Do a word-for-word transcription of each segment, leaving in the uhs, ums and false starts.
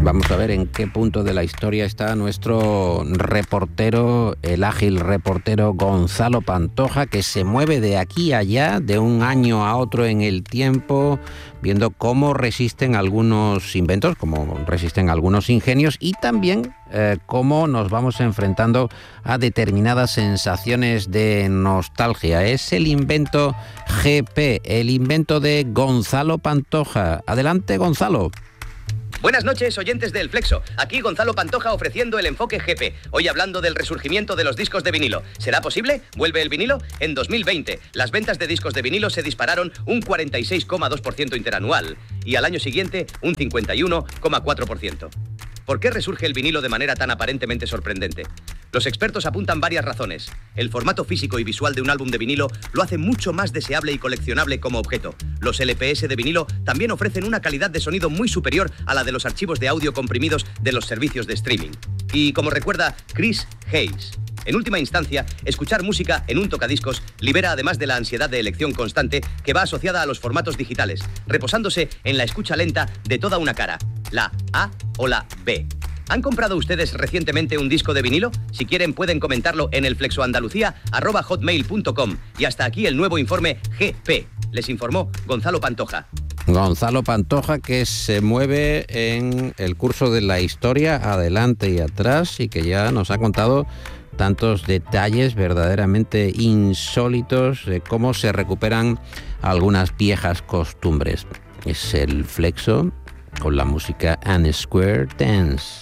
Vamos a ver en qué punto de la historia está nuestro reportero, el ágil reportero Gonzalo Pantoja, que se mueve de aquí a allá, de un año a otro en el tiempo, viendo cómo resisten algunos inventos, cómo resisten algunos ingenios y también eh, cómo nos vamos enfrentando a determinadas sensaciones de nostalgia. Es el invento G P, el invento de Gonzalo Pantoja. Adelante, Gonzalo. Buenas noches, oyentes del Flexo. Aquí Gonzalo Pantoja ofreciendo el enfoque G P. Hoy hablando del resurgimiento de los discos de vinilo. ¿Será posible? ¿Vuelve el vinilo? En dos mil veinte, las ventas de discos de vinilo se dispararon un cuarenta y seis coma dos por ciento interanual y al año siguiente un cincuenta y uno coma cuatro por ciento. ¿Por qué resurge el vinilo de manera tan aparentemente sorprendente? Los expertos apuntan varias razones. El formato físico y visual de un álbum de vinilo lo hace mucho más deseable y coleccionable como objeto. Los L P S de vinilo también ofrecen una calidad de sonido muy superior a la de los archivos de audio comprimidos de los servicios de streaming. Y como recuerda Chris Hayes, en última instancia, escuchar música en un tocadiscos libera además de la ansiedad de elección constante que va asociada a los formatos digitales, reposándose en la escucha lenta de toda una cara, la A o la B. ¿Han comprado ustedes recientemente un disco de vinilo? Si quieren pueden comentarlo en el flexoandalucía arroba hotmail punto com. Y hasta aquí el nuevo informe G P. Les informó Gonzalo Pantoja. Gonzalo Pantoja, que se mueve en el curso de la historia adelante y atrás y que ya nos ha contado tantos detalles verdaderamente insólitos de cómo se recuperan algunas viejas costumbres. Es el Flexo con la música and Square Dance.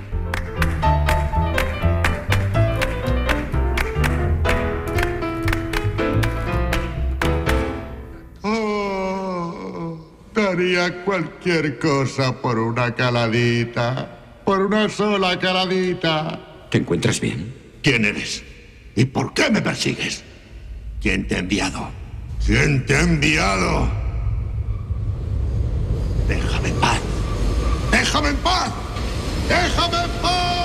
Oh, daría cualquier cosa por una caladita, por una sola caladita. ¿Te encuentras bien? ¿Quién eres? ¿Y por qué me persigues? ¿Quién te ha enviado? ¿Quién te ha enviado? Déjame en paz. ¡Déjame en paz! ¡Déjame en paz!